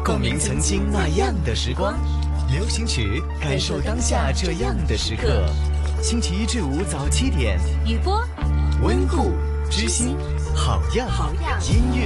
共鸣曾经那样的时光。流行曲，感受当下这样的时刻。星期一至五早7点， 雨波， 温故知新，好样音乐。